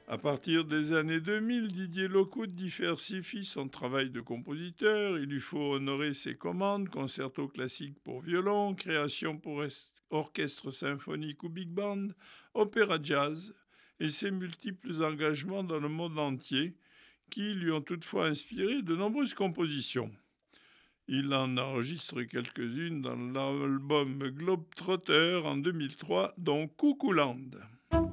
À partir des années 2000, Didier Lockwood diversifie son travail de compositeur. Il lui faut honorer ses commandes, concertos classiques pour violon, créations pour orchestre symphonique ou big band, opéra jazz, et ses multiples engagements dans le monde entier, qui lui ont toutefois inspiré de nombreuses compositions. Il en enregistre quelques-unes dans l'album Globetrotter en 2003, dont Cuckooland.